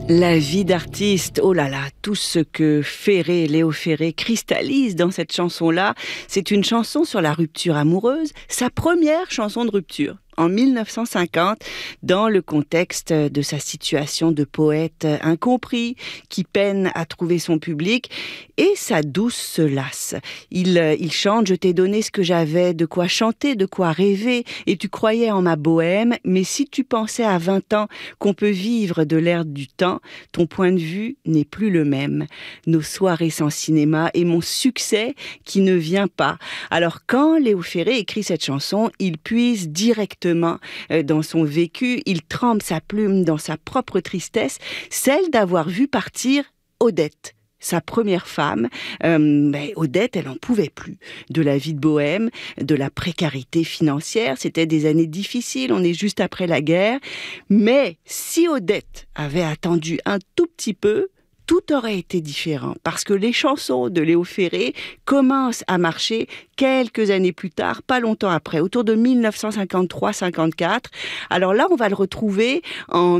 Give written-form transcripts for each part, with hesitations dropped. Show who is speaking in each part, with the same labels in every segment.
Speaker 1: La vie d'artiste, oh là là, tout ce que Léo Ferré cristallise dans cette chanson-là, c'est une chanson sur la rupture amoureuse, sa première chanson de rupture. En 1950, dans le contexte de sa situation de poète incompris, qui peine à trouver son public, et sa douce se lasse. Il chante « Je t'ai donné ce que j'avais, de quoi chanter, de quoi rêver, et tu croyais en ma bohème, mais si tu pensais à 20 ans qu'on peut vivre de l'air du temps, ton point de vue n'est plus le même. Nos soirées sans cinéma et mon succès qui ne vient pas. » Alors quand Léo Ferré écrit cette chanson, il puise directement dans son vécu, il trempe sa plume dans sa propre tristesse, celle d'avoir vu partir Odette. Sa première femme, Odette, elle n'en pouvait plus de la vie de bohème, de la précarité financière. C'était des années difficiles, on est juste après la guerre. Mais si Odette avait attendu un tout petit peu, tout aurait été différent, parce que les chansons de Léo Ferré commencent à marcher quelques années plus tard, pas longtemps après, autour de 1953-54. Alors là, on va le retrouver en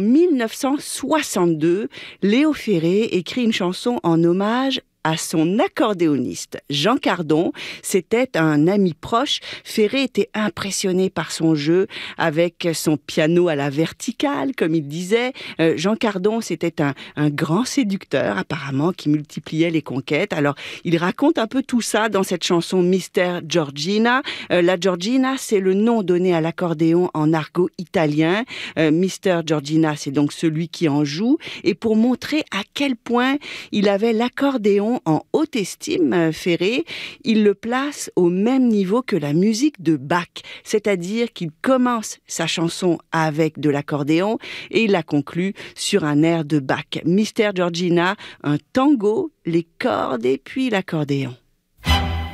Speaker 1: 1962. Léo Ferré écrit une chanson en hommage à son accordéoniste, Jean Cardon. C'était un ami proche. Ferré était impressionné par son jeu avec son piano à la verticale, comme il disait. Jean Cardon, c'était un grand séducteur, apparemment, qui multipliait les conquêtes. Alors, il raconte un peu tout ça dans cette chanson Mister Giorgina. La Giorgina, c'est le nom donné à l'accordéon en argot italien. Mister Giorgina, c'est donc celui qui en joue. Et pour montrer à quel point il avait l'accordéon en haute estime, Ferré, il le place au même niveau que la musique de Bach. C'est-à-dire qu'il commence sa chanson avec de l'accordéon et il la conclut sur un air de Bach. Mister Giorgina, un tango, les cordes et puis l'accordéon.